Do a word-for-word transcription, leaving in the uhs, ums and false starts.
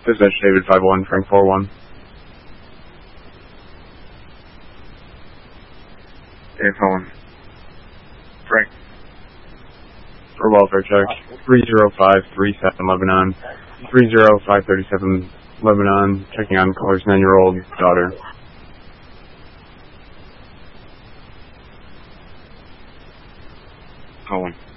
Dispatch David five one, Frank four one. David five one. Frank. For welfare check, three zero five three seven Lebanon, three zero five three seven Lebanon, checking on caller's nine-year-old daughter. Colin.